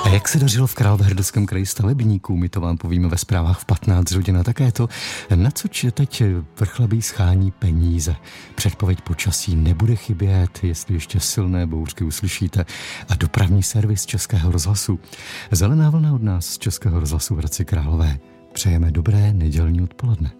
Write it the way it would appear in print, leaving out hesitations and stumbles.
A jak se dařilo v Královéhradeckém kraji stavebníkům, my to vám povíme ve zprávách v 15 hodin a také to, na co teď vrchlabí schání peníze. Předpověď počasí nebude chybět, jestli ještě silné bouřky uslyšíte, a dopravní servis Českého rozhlasu. Zelená vlna od nás z Českého rozhlasu v Hradci Králové. Přejeme dobré nedělní odpoledne.